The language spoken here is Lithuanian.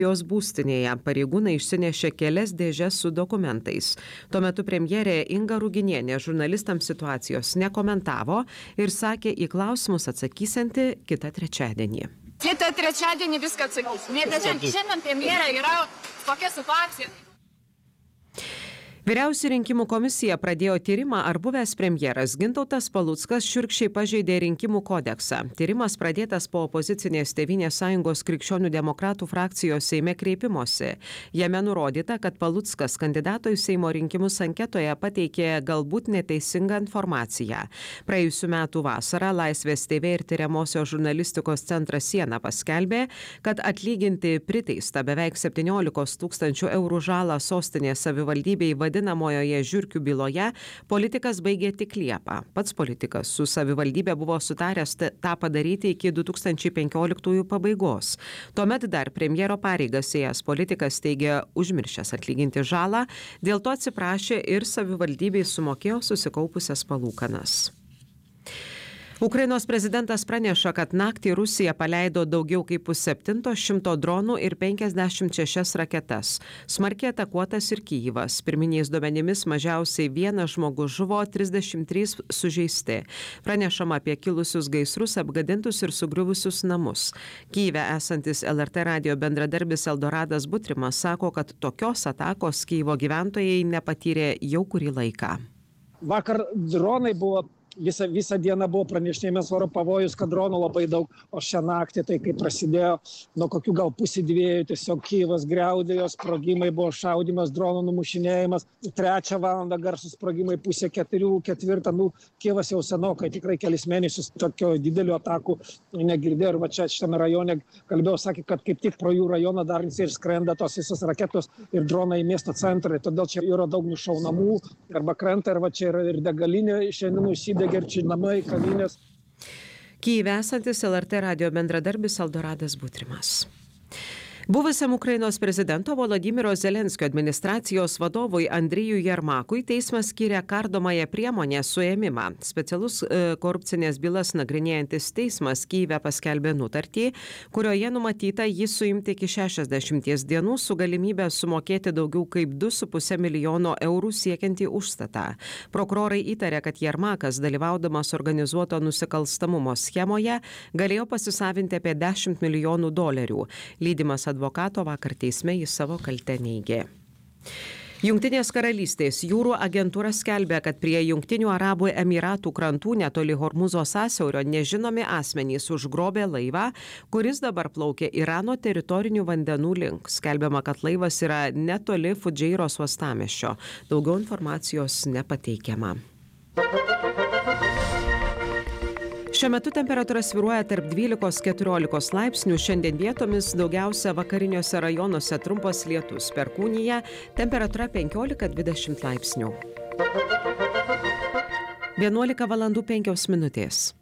jos būstinėje pareigūnai išsinešė kelias dėžes su dokumentais. Tuo metu premjerė Inga Ruginienė žurnalistams situacijos nekomentavo ir sakė į klausimus atsakysianti kitą trečiadienį. Kitą trečiadienį viską atsakys. Šiandien premjerė yra tokia situacija. Vyriausioji rinkimų komisija pradėjo tyrimą, ar buvęs premjeras Gintautas Paluckas šiurkščiai pažeidė rinkimų kodeksą. Tyrimas pradėtas po opozicinės Tėvynės sąjungos krikščionių demokratų frakcijos Seime kreipimosi. Jame nurodyta, kad Paluckas kandidato į Seimo rinkimus anketoje pateikė galbūt neteisingą informaciją. Praėjusių metų vasarą Laisvės TV ir tyriamosios žurnalistikos centras Siena paskelbė, kad atlyginti priteistą beveik 17 000 eurų žalą sostinės savivaldybei vadinamojoje žiurkių byloje politikas baigė tik Liepą. Pats politikas su savivaldybė buvo sutaręs tą padaryti iki 2015 pabaigos. Tuomet dar premjero pareigas ėjęs politikas teigė užmiršęs atlyginti žalą, dėl to atsiprašė ir savivaldybei sumokėjo susikaupusias palūkanas. Ukrainos prezidentas praneša, kad naktį Rusija paleido daugiau kaip 700 dronų ir 56 raketas. Smarkiai atakuotas ir Kyjivas. Pirminiais duomenimis mažiausiai vienas žmogus žuvo, 33 sužeisti. Pranešama apie kilusius gaisrus, apgadintus ir sugriuvusius namus. Kyjive esantis LRT radijo bendradarbis Eldoradas Butrimas sako, kad tokios atakos Kyjivo gyventojai nepatyrė jau kurį laiką. Vakar dronai buvo. Visą dieną buvo pranešėjimas oro pavojus, kad dronų labai daug, o šią naktį tai kai prasidėjo nuo kokių gal 1:30 tiesiog Kyjivas griaudėjo, sprogimai buvo šaudimas, dronų numušinėjimas, 3 valandą garsūs sprogimai, 3:30, 4, Kyjivas jau senokai, tikrai kelis mėnesius tokio didelio atakų negirdėjo ir va čia šitame rajone kalbėjau, sakė, kad kaip tik pro jų rajoną dar ir skrenda tos visos raketos ir dronai į miesto centrą, todėl čia yra daug nušaunamų arba krenta ir va čia yra ir degalinė šiandien užsidegė. Gerčinamai, kavinės. Kyjive esantis LRT radijo bendradarbis Eldoradas Butrimas. Buvusiam Ukrainos prezidento Volodymyro Zelenskio administracijos vadovui Andrijui Jermakui teismas skyrė kardomąją priemonę suėmimą. Specialus korupcinės bylas nagrinėjantis teismas Kyjive paskelbė nutartį, kurioje numatyta jį suimti iki 60 dienų su galimybė sumokėti daugiau kaip 2,5 milijono eurų siekiantį užstatą. Prokurorai įtarė, kad Jermakas, dalyvaudamas organizuoto nusikalstamumo schemoje, galėjo pasisavinti apie $10 milijonų. Lydimas advokato vakar teisme į savo kaltę neigė. Jungtinės karalystės jūrų agentūra skelbia, kad prie Jungtinių Arabų Emiratų krantų netoli Hormuzo sąsiaurio nežinomi asmenys užgrobė laivą, kuris dabar plaukia Irano teritorinių vandenų link. Skelbiama, kad laivas yra netoli Fudžeiros uostamiesčio. Daugiau informacijos nepateikiama. Šiuo metu temperatūra svyruoja tarp 12–14 laipsnių, šiandien vietomis daugiausia vakariniuose rajonuose trumpas lietus, Perkūnija, temperatūra 15–20 laipsnių. 11:05 min.